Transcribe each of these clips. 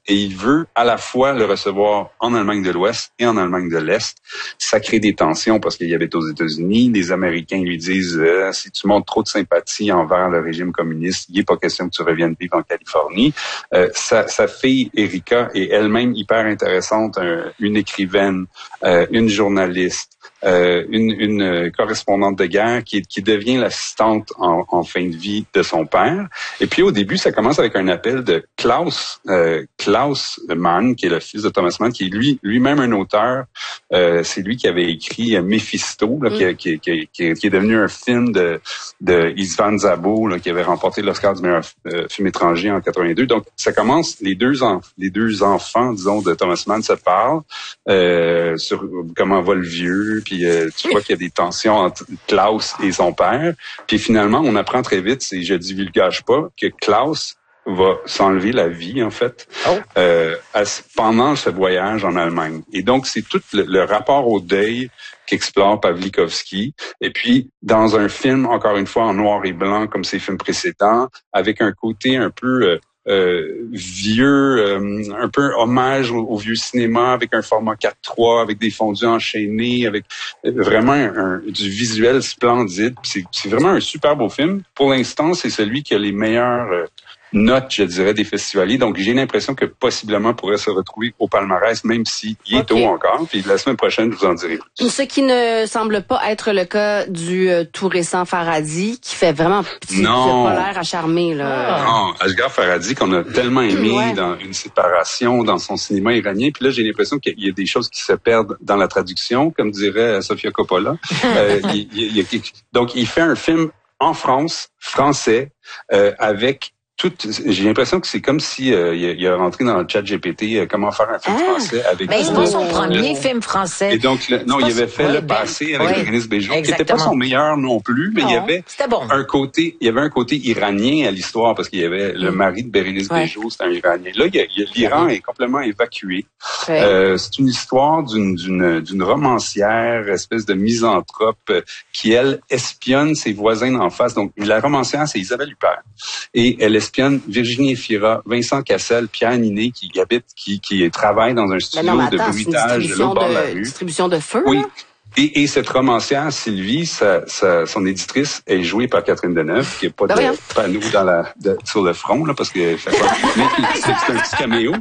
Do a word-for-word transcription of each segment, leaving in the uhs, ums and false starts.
et il veut à la fois le recevoir en Allemagne de l'Ouest et en Allemagne de l'Est. Ça crée des tensions parce qu'il y avait aux États-Unis. Les Américains lui disent euh, si tu montres trop de sympathie envers le régime communiste, il n'est pas question que tu reviennes vivre en Californie. Euh, sa, sa fille Erika est elle-même hyper intéressante, un, une écrivaine, euh, une journaliste. Euh, une, une correspondante de guerre qui, qui devient l'assistante en, en fin de vie de son père. Et puis au début, ça commence avec un appel de Klaus euh, Klaus Mann, qui est le fils de Thomas Mann, qui est lui lui-même un auteur. Euh, c'est lui qui avait écrit Mephisto, là, mm. qui, qui, qui, qui est devenu un film de, de Istvan Szabo, là, qui avait remporté l'Oscar du meilleur euh, film étranger en quatre-vingt-deux. Donc ça commence, les deux, en, les deux enfants, disons, de Thomas Mann se parlent euh, sur comment va le vieux. Puis euh, tu vois qu'il y a des tensions entre Klaus et son père. Puis finalement, on apprend très vite, et je divulgage pas, que Klaus va s'enlever la vie, en fait, oh. euh, à, pendant ce voyage en Allemagne. Et donc, c'est tout le, le rapport au deuil qu'explore Pawlikowski. Et puis, dans un film, encore une fois, en noir et blanc, comme ses films précédents, avec un côté un peu... Euh, Euh, vieux, euh, un peu hommage au, au vieux cinéma avec un format quatre trois, avec des fondus enchaînés, avec vraiment un, un, du visuel splendide. C'est, c'est vraiment un super beau film. Pour l'instant, c'est celui qui a les meilleures euh, notes, je dirais, des festivaliers. Donc, j'ai l'impression que possiblement pourrait se retrouver au palmarès, même s'il est okay. tôt encore. Puis la semaine prochaine, je vous en dirai plus. Ce qui ne semble pas être le cas du euh, tout récent Farhadi, qui fait vraiment petit, non. pas l'air acharmé, là. Non, Asghar Farhadi, qu'on a tellement aimé ouais. dans une séparation, dans son cinéma iranien. Puis là, j'ai l'impression qu'il y a des choses qui se perdent dans la traduction, comme dirait Sofia Coppola. euh, il, il, il, donc, il fait un film en France, français, euh, avec Tout, j'ai l'impression que c'est comme si euh, il, il a rentré dans le chat G P T euh, comment faire un film ah, français avec. Mais c'est pas son premier le, film français. Et donc le, non, il avait fait Le Passé avec oui, Bérénice Bejo, qui n'était pas son meilleur non plus, mais non, il y avait bon. un côté, il y avait un côté iranien à l'histoire parce qu'il y avait mm. le mari de Bérénice ouais. Bejo, c'était un Iranien. Là, il y a, il y a, l'Iran est complètement évacué. Ouais. Euh, c'est une histoire d'une, d'une, d'une romancière, espèce de misanthrope qui elle espionne ses voisins d'en face. Donc la romancière, c'est Isabelle Huppert, et elle espionne Virginie Efira, Vincent Cassel, Pierre Ninet, qui habite, qui, qui travaille dans un studio non, attends, de bruitage de l'autre bord de la rue. Distribution de feu. Oui. Et, et cette romancière, Sylvie, sa, sa, son éditrice, est jouée par Catherine Deneuve, qui n'est pas de, de panneau dans la, de, sur le front, là, parce que fait pas, mais c'est, c'est un petit caméo.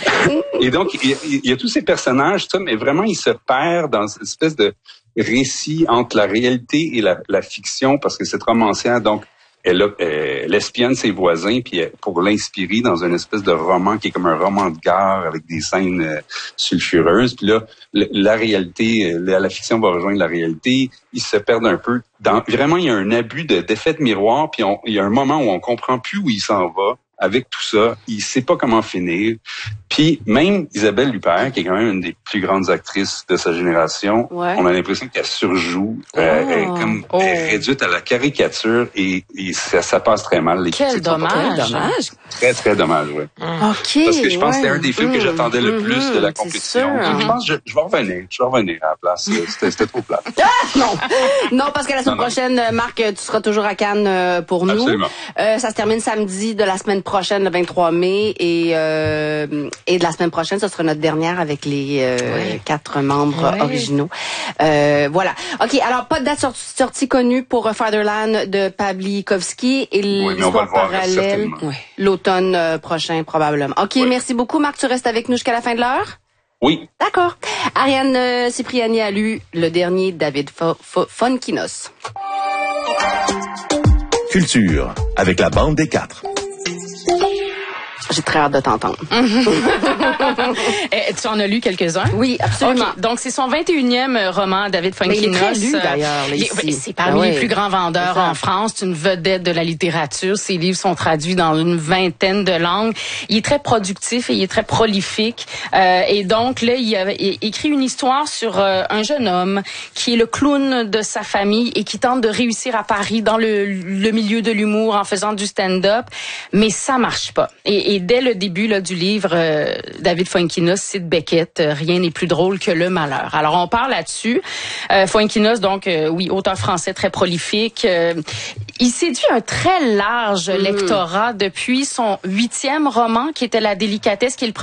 Et donc, il y, a, il y a tous ces personnages, ça, mais vraiment, ils se perdent dans une espèce de récit entre la réalité et la, la fiction, parce que cette romancière, donc, Elle, a, elle espionne ses voisins puis pour l'inspirer dans une espèce de roman qui est comme un roman de gare avec des scènes euh, sulfureuses. Puis là, le, la réalité, la, la fiction va rejoindre la réalité. Ils se perdent un peu. Dans, vraiment, il y a un abus de, d'effet de miroir. Puis on, il y a un moment où on comprend plus où il s'en va. Avec tout ça, il sait pas comment finir. Puis même Isabelle Huppert, qui est quand même une des plus grandes actrices de sa génération, ouais. on a l'impression qu'elle surjoue, oh. euh, elle est comme oh. elle est réduite à la caricature et, et ça, ça passe très mal. Quel dommage. Quel dommage. Très très dommage, oui. Mm. Okay, parce que je pense ouais. que c'était un des films que j'attendais le plus mm-hmm, de la compétition. Donc, je pense que je, je vais revenir, je vais revenir à la place. C'était, c'était trop plat. Ah, non, non, parce que la semaine non, prochaine, non. Marc, tu seras toujours à Cannes pour nous. Absolument. Euh, ça se termine samedi de la semaine prochaine, le vingt-trois mai, et euh, et de la semaine prochaine, ce sera notre dernière avec les euh, oui. quatre membres oui. originaux. Euh, voilà. Ok. Alors, pas de date sortie, sortie connue pour Fatherland de Pawlikowski et oui, l'histoire parallèle oui. l'automne euh, prochain probablement. Ok. Oui. Merci beaucoup, Marc. Tu restes avec nous jusqu'à la fin de l'heure. Oui. D'accord. Ariane euh, Cipriani a lu le dernier David Fo- Fo- Fonkinos. Culture avec la bande des quatre. J'ai très hâte de t'entendre. Et, tu en as lu quelques-uns? Oui, absolument. Okay. Donc, c'est son vingt et unième roman, David Fonkinos. Il est très lu, d'ailleurs. Là, il, c'est parmi ah, les oui. plus grands vendeurs en France. C'est une vedette de la littérature. Ses livres sont traduits dans une vingtaine de langues. Il est très productif et il est très prolifique. Euh, et donc, là, il a il écrit une histoire sur euh, un jeune homme qui est le clown de sa famille et qui tente de réussir à Paris dans le, le milieu de l'humour en faisant du stand-up. Mais ça marche pas. Et, et dès le début là, du livre, euh, David Fonkinos cite Beckett, euh, rien n'est plus drôle que le malheur. Alors, on parle là-dessus. Euh, Fonkinos, donc, euh, oui, auteur français très prolifique. Euh, il séduit un très large mmh. lectorat depuis son huitième roman, qui était La délicatesse, qui est le